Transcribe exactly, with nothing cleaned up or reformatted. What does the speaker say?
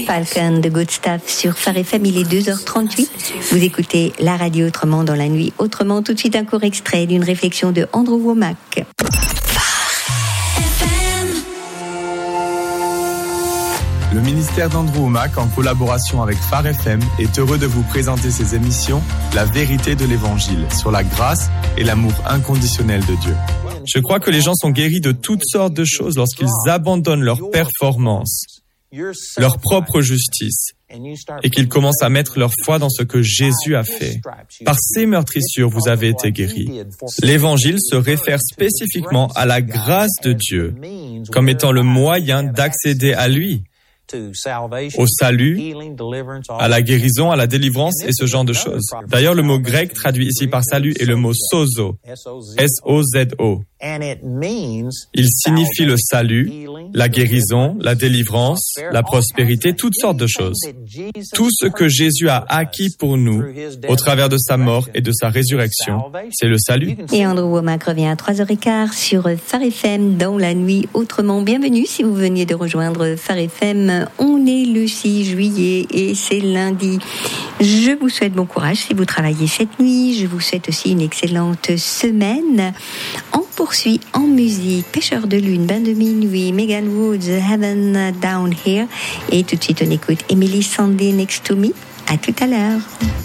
Falcon de Good Stuff sur Phare F M, il est deux heures trente-huit. Vous écoutez la radio autrement dans la nuit. Autrement, tout de suite un court extrait d'une réflexion de Andrew Wommack. Le ministère d'Andrew Wommack, en collaboration avec Phare F M, est heureux de vous présenter ses émissions La vérité de l'Évangile, sur la grâce et l'amour inconditionnel de Dieu. Je crois que les gens sont guéris de toutes sortes de choses lorsqu'ils abandonnent leur performance, leur propre justice, et qu'ils commencent à mettre leur foi dans ce que Jésus a fait. Par ses meurtrissures, vous avez été guéris. L'Évangile se réfère spécifiquement à la grâce de Dieu, comme étant le moyen d'accéder à lui, au salut, à la guérison, à la délivrance et ce genre de choses. D'ailleurs, le mot grec traduit ici par salut est le mot sozo, S O Z O. Il signifie le salut, la guérison, la délivrance, la prospérité, toutes sortes de choses. Tout ce que Jésus a acquis pour nous, au travers de sa mort et de sa résurrection, c'est le salut. Et Andrew Wommack revient à trois heures quinze sur Phare F M dans la nuit autrement. Bienvenue si vous veniez de rejoindre Phare F M. On est le six juillet et c'est lundi. Je vous souhaite bon courage si vous travaillez cette nuit. Je vous souhaite aussi une excellente semaine. On poursuit en musique Pêcheur de lune, Bain de minuit, Megan Woods, Heaven Down Here. Et tout de suite on écoute Emily Sandé Next to Me. À tout à l'heure.